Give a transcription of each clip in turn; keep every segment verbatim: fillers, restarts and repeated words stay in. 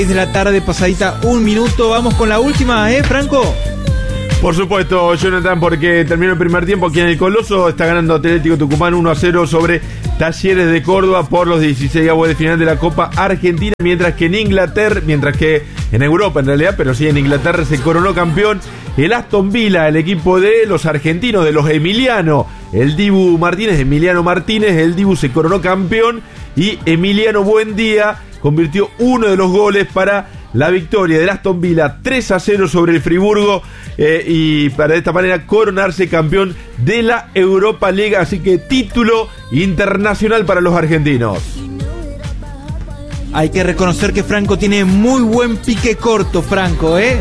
de la tarde, pasadita un minuto. Vamos con la última, ¿eh, Franco? Por supuesto, Jonathan, porque terminó el primer tiempo aquí en el Coloso. Está ganando Atlético Tucumán uno a cero sobre Talleres de Córdoba por los dieciseisavos de final de la Copa Argentina. Mientras que en Inglaterra, mientras que en Europa en realidad, pero sí en Inglaterra se coronó campeón el Aston Villa, el equipo de los argentinos, de los Emiliano. El Dibu Martínez, Emiliano Martínez, el Dibu se coronó campeón y Emiliano Buendía convirtió uno de los goles para la victoria del Aston Villa tres a cero sobre el Friburgo eh, y para de esta manera coronarse campeón de la Europa League, así que título internacional para los argentinos. Hay que reconocer que Franco tiene muy buen pique corto, Franco, ¿eh?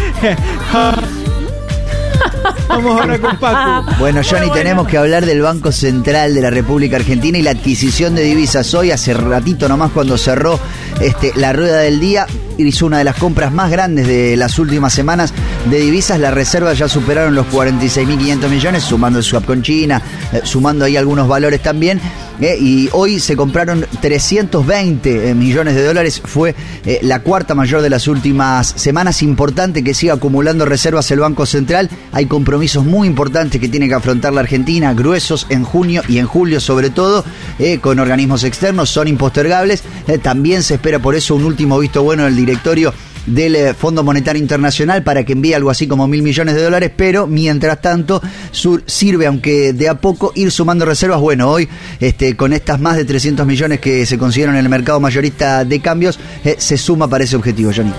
Vamos ahora con Paco. Bueno, Johnny, bueno, tenemos que hablar del Banco Central de la República Argentina y la adquisición de divisas. Hoy, hace ratito nomás, cuando cerró este, la rueda del día, hizo una de las compras más grandes de las últimas semanas de divisas. Las reservas ya superaron los cuarenta y seis mil quinientos millones, sumando el swap con China, eh, sumando ahí algunos valores también. Eh, y hoy se compraron trescientos veinte eh, millones de dólares. Fue eh, la cuarta mayor de las últimas semanas. Importante que siga acumulando reservas el Banco Central. Hay compromisos muy importantes que tiene que afrontar la Argentina, gruesos en junio y en julio sobre todo, eh, con organismos externos, son impostergables. Eh, también se espera por eso un último visto bueno del directorio del Fondo Monetario Internacional para que envíe algo así como mil millones de dólares, pero mientras tanto sur, sirve, aunque de a poco, ir sumando reservas. Bueno, hoy este, con estas más de trescientos millones que se consiguieron en el mercado mayorista de cambios, eh, se suma para ese objetivo, Johnny.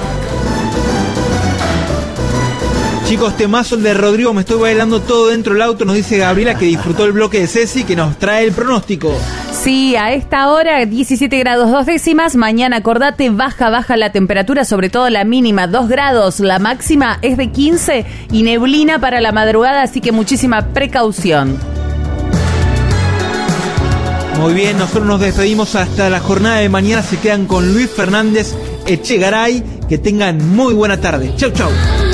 Chicos, temazo el de Rodrigo, me estoy bailando todo dentro del auto, nos dice Gabriela, que disfrutó el bloque de Ceci, que nos trae el pronóstico. Sí, a esta hora diecisiete grados dos décimas, mañana acordate, baja, baja la temperatura, sobre todo la mínima, dos grados, la máxima es de quince y neblina para la madrugada, así que muchísima precaución. Muy bien, nosotros nos despedimos hasta la jornada de mañana, se quedan con Luis Fernández Echegaray, que tengan muy buena tarde. Chau, chau.